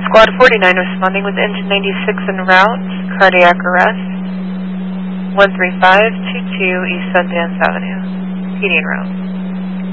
Squad 49 responding with engine 96 en route, cardiac arrest, 13522 East Sundance Avenue, PD en route.